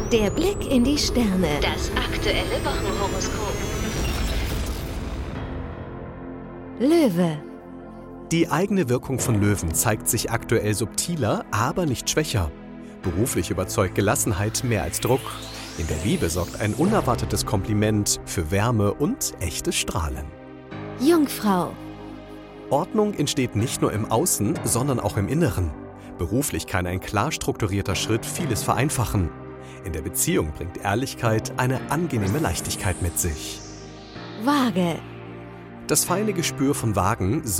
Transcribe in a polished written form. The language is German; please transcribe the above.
Der Blick in die Sterne. Das aktuelle Wochenhoroskop. Löwe. Die eigene Wirkung von Löwen zeigt sich aktuell subtiler, aber nicht schwächer. Beruflich überzeugt Gelassenheit mehr als Druck. In der Liebe sorgt ein unerwartetes Kompliment für Wärme und echtes Strahlen. Jungfrau. Ordnung entsteht nicht nur im Außen, sondern auch im Inneren. Beruflich kann ein klar strukturierter Schritt vieles vereinfachen. In der Beziehung bringt Ehrlichkeit eine angenehme Leichtigkeit mit sich. Waage. Das feine Gespür von Waagen